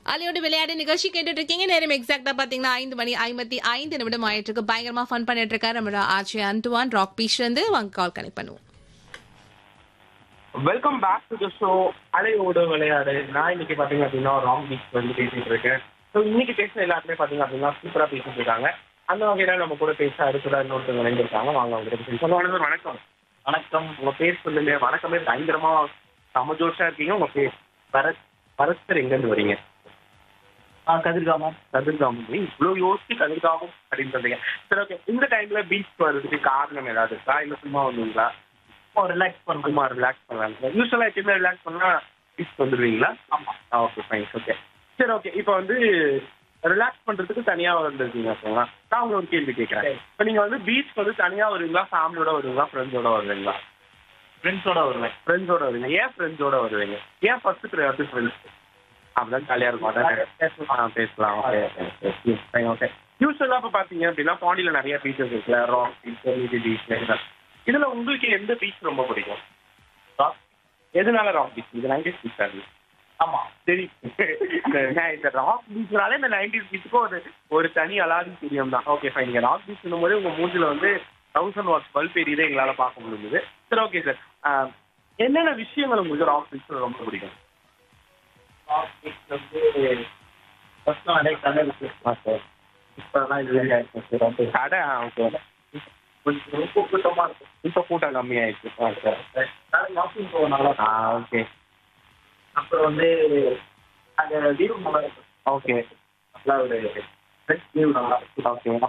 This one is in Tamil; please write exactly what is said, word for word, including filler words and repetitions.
அலையோடு விளையாடு நிகழ்ச்சி கேட்டுட்டு இருக்கீங்க. நேரம் எக்ஸாக்டா பாத்தீங்கன்னா ஐந்து மணி ஐம்பத்தி ஐந்து நிமிடம் ஆயிட்டு இருக்கு. பயங்கரமா ஃபன் பண்ணிட்டு இருக்காரு நம்மளோட ஆர்ஜே அந்துவான் ராக் பீச்ல இருந்து. வாங்க கால் கனெக்ட் பண்ணுவோம். Welcome back to the show அலையோடு விளையாடு. நான் இன்னைக்கு பாத்தீங்க அப்படின்னா ராங் பீச் வந்து பேசிட்டு இருக்கேன். ஸோ இன்னைக்கு பேசுன எல்லாருமே பாத்தீங்க அப்படின்னா சூப்பரா பேசிட்டு இருக்காங்க. அந்த வகையில நம்ம கூட பேச அடுத்ததா இன்னொருத்தவங்க இணைந்திருக்காங்க. வாங்க அவங்க சொல்லுவாங்க. வணக்கம். வணக்கம். உங்க பேர் சொல்லுங்க. வணக்கமே பயங்கரமா சமஜோஷா இருக்கீங்க. உங்க பேர் பரத். பரஸ்தர் எங்க இருந்து வரீங்க? கதிர்காமம். கதிர்காமம். இவ்வளவு யோசிச்சு கதிர்காமம் அப்படின்னு சொல்றீங்க. சரி, ஓகே. இந்த டைம்ல பீச் வர்றதுக்கு காரணம் ஏதாவது இருக்கா? இல்ல சும்மா வந்தீங்களா? ரிலாக்ஸ் பண்ணுவோம். சும்மா ரிலாக்ஸ் பண்ணலாம். யூஸ்வலா எப்பயுமே ரிலாக்ஸ் பண்ணா பீச் வந்துடுவீங்களா? ஆமா. Okay fine. ஓகே சரி, ஓகே. இப்போ வந்து ரிலாக்ஸ் பண்றதுக்கு தனியா வந்துருக்கீங்க சொல்லுங்களா? நான் உங்களை ஒரு கேள்வி கேட்கறேன். இப்போ நீங்க வந்து பீச் வந்து தனியா வருவீங்களா, ஃபேமிலியோட வருவீங்களா, ஃப்ரெண்ட்ஸோட வருவீங்களா? ஃப்ரெண்ட்ஸோட வருவேன். ஃப்ரெண்ட்ஸோட வருவீங்க. ஏன் ஃப்ரெண்ட்ஸோட வருவீங்க? ஏன் ஃபர்ஸ்ட் ப்ரையாரிட்டி ஃப்ரெண்ட்ஸ்? அப்படிதான் ஜாலியா இருக்கும். அதான் பேசலாம். Okay fine. ஓகே. யூஸ்வலா இப்போ பாத்தீங்க அப்படின்னா பாண்டியில நிறைய பீச்சஸ் இருக்குல்ல, ராக் பீச், பீச். இதுல உங்களுக்கு எந்த பீச் ரொம்ப பிடிக்கும்? ராக். எதனால ராக் பீச்? இது நைன்டிஸ் பீச் ஆகுது. ஆமா. சரி, இந்த ராக் பீச்னாலே இந்த நைன்டிஸ் பீச்சுக்கும் ஒரு ஒரு தனி அலாதி தெரியும் தான். Okay fine. நீங்க ராக் பீச் போது உங்க மூஞ்சில வந்து தௌசண்ட் வாட்ஸ் பல்ப் எரியுதே எங்களால பார்க்க முடியுது. சரி, ஓகே சார். என்னென்ன விஷயங்கள் உங்களுக்கு ராக் பீச் ரொம்ப பிடிக்கும்? ராக் பீச் வந்து ஃபர்ஸ்ட் நிறைய கடை இருக்கு. சார் இப்போதான் இது வெளியே ஆயிடுச்சு. ரொம்ப கடை. ஓகே. கொஞ்சம் ரொம்ப கூட்டமா இருக்கும். இப்போ கூட்டம் கம்மியாயிடுச்சு. ஆ சார். கடை வாக்கிங் போகனால. ஆ ஓகே. அப்புறம் வந்து அங்கே வியூ நல்லா இருக்கும். ஓகே. நல்லா ஒரு ஃப்ரெஷ் வியூ நல்லா இருக்கும். ஓகே.